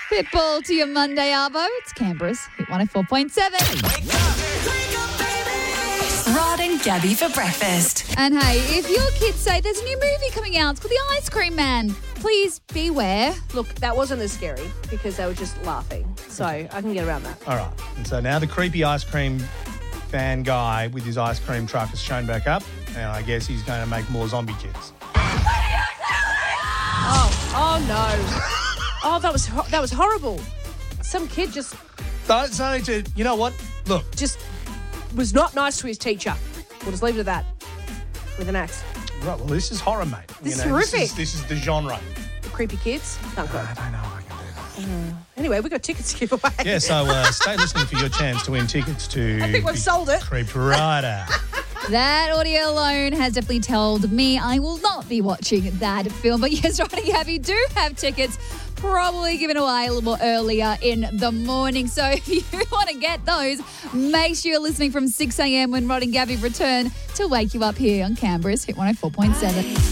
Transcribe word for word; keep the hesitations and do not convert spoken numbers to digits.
Pitbull to your Monday Arvo. It's Canberra's Hit one oh four point seven. Rod and Gabby for breakfast. And hey, if your kids say there's a new movie coming out, it's called The Ice Cream Man, please beware. Look, that wasn't as scary because they were just laughing. So I can get around that. All right. And so now the creepy ice cream fan guy with his ice cream truck has shown back up, and I guess he's going to make more zombie kids. Oh, oh no. Oh, that was ho- that was horrible. Some kid just Don't say to, you know what? Look, just was not nice to his teacher. We'll just leave it at that. With an axe. right, well, this is horror, mate. This You is know, horrific. This is, this is the genre. The creepy kids. Can't go. I don't know if I can do that. Anyway, we got tickets to give away. Yeah, so uh, stay listening for your chance to win tickets to... I think we've sold it. Creeped right out. That audio alone has definitely told me I will not be watching that film. But yes, Rod and Gabby do have tickets probably given away a little more earlier in the morning. So if you want to get those, make sure you're listening from six a.m. when Rod and Gabby return to wake you up here on Canberra's Hit one oh four point seven.